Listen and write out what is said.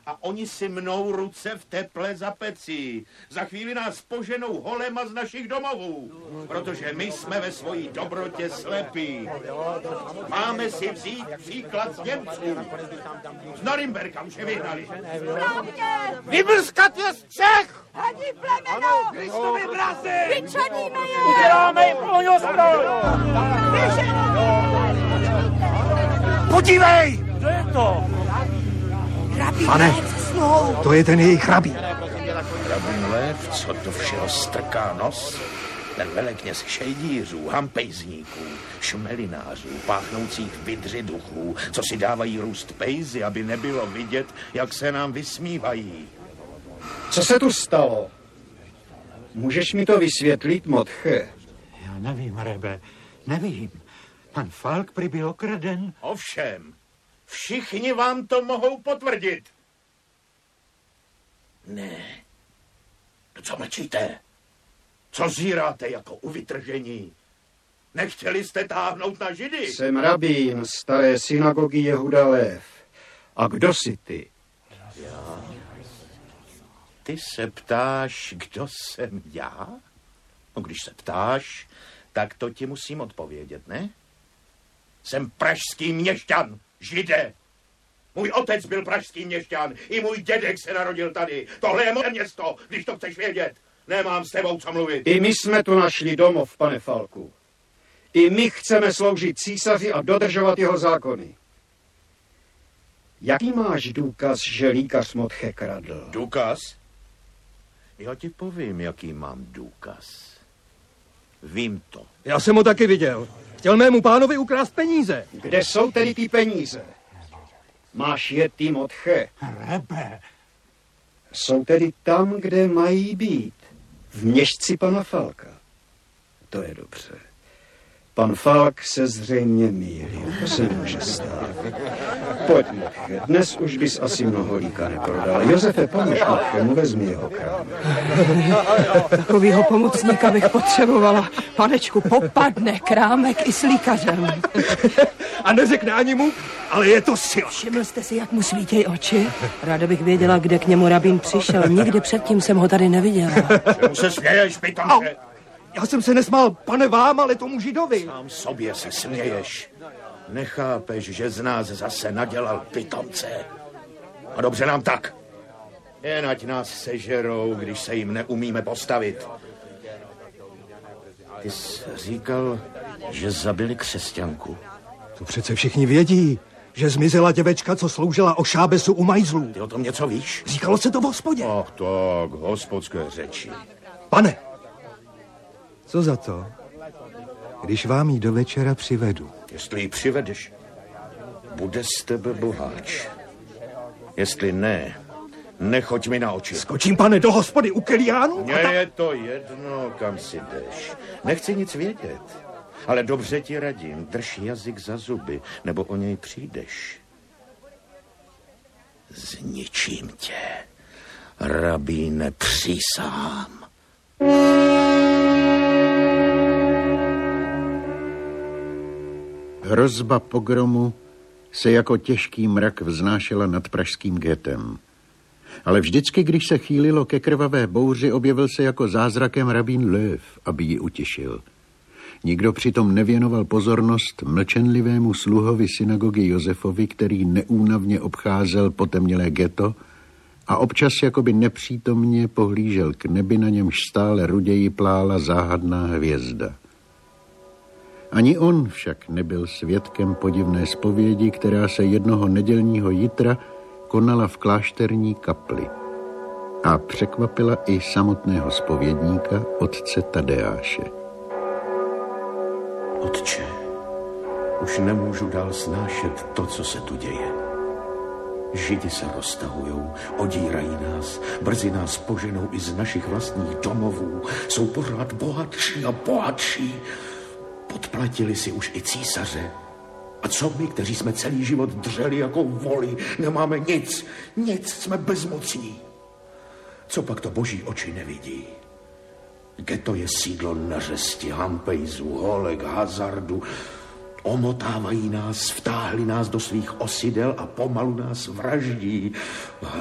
a oni si mnou ruce v teple za pecí. Za chvíli nás poženou holema z našich domovů, protože my jsme ve svojí dobrotě slepí. Máme si vzít příklad z Němců. Z Norimberka už je vyhnali. Vybrskat je z Čech! Hadí plemeno! Kristovi mrazy! Vyčaníme je! Uděláme jim ohňostroj! Podívej! Co je to? Pane, to je ten jejich rabín. Rabín Lev, co do všeho strká nos? Ten velekněz šejdířů, hampejzníků, šmelinářů, páchnoucích vydři duchů, co si dávají růst pejzy, aby nebylo vidět, jak se nám vysmívají. Co se tu stalo? Můžeš mi to vysvětlit, Motche? Já nevím, Rebe, nevím. Pan Falk prý byl okraden. Ovšem, všichni vám to mohou potvrdit. Ne. No co mlčíte? Co zíráte jako u vytržení? Nechtěli jste táhnout na Židy? Jsem rabín staré synagogy Jehuda Lev. A kdo jsi ty? Já? Ty se ptáš, kdo jsem já? No, když se ptáš, tak to ti musím odpovědět, ne? Jsem pražský měšťan, Žide. Můj otec byl pražský měšťan, i můj dědek se narodil tady. Tohle je moje město, když to chceš vědět. Nemám s tebou co mluvit. I my jsme tu našli domov, pane Falku. I my chceme sloužit císaři a dodržovat jeho zákony. Jaký máš důkaz, že líkař Motche kradl? Důkaz? Já ti povím, jaký mám důkaz. Vím to. Já jsem ho taky viděl. Chtěl mému pánovi ukrást peníze. Kde jsou tedy ty peníze? Máš je ty, Motche? Rebe. Jsou tedy tam, kde mají být. V měšci pana Falka. To je dobře. Pan Falk se zřejmě mýlil. To se může stát. Pojď, Motche. Dnes už bys asi mnoho líka neprodal. Josefe, pomož Motchemu, vezmi jeho krám. Takovýho pomocníka bych potřebovala. Panečku, popadne krámek i s líkařem. A neřekne ani mu, ale je to sila. Všiml jste si, jak mu svítěj oči? Ráda bych věděla, kde k němu rabín přišel. Nikdy předtím jsem ho tady neviděla. Čemu se směješ, pitomče? Já jsem se nesmál, pane, vám, ale tomu Židovi. Sám sobě se směješ. Nechápeš, že z nás zase nadělal pitomce. A dobře nám tak. Jen ať nás sežerou, když se jim neumíme postavit. Ty jsi říkal, že zabili křesťanku. To přece všichni vědí, že zmizela děvečka, co sloužila o šábesu u majzlů. Ty o tom něco víš? Říkalo se to v hospodě. Ach tak, hospodské řeči. Pane, co za to, když vám ji do večera přivedu? Jestli ji přivedeš, bude z tebe boháč. Jestli ne, nechoď mi na oči. Skočím, pane, do hospody u Keliánu? Mně je to jedno, kam si jdeš. Nechci nic vědět, ale dobře ti radím, drž jazyk za zuby, nebo o něj přijdeš. Zničím tě, rabíne, přísahám. Hrozba pogromu se jako těžký mrak vznášela nad pražským ghettem. Ale vždycky, když se chýlilo ke krvavé bouři, objevil se jako zázrakem rabín Lev, aby ji utišil. Nikdo přitom nevěnoval pozornost mlčenlivému sluhovi synagogy Josefovi, který neúnavně obcházel potemnělé ghetto a občas jakoby nepřítomně pohlížel k nebi, na němž stále ruději plála záhadná hvězda. Ani on však nebyl svědkem podivné zpovědi, která se jednoho nedělního jitra konala v klášterní kapli a překvapila i samotného zpovědníka, otce Tadeáše. Otče, už nemůžu dál snášet to, co se tu děje. Židi se roztahujou, odírají nás, brzy nás poženou i z našich vlastních domovů, jsou pořád bohatší a bohatší. Podplatili si už i císaře. A co my, kteří jsme celý život dřeli jako voli, nemáme nic, jsme bezmocní. Co pak to boží oči nevidí? Ghetto je sídlo neřesti, hampejzů, holek, hazardu. Omotávají nás, vtáhli nás do svých osidel a pomalu nás vraždí.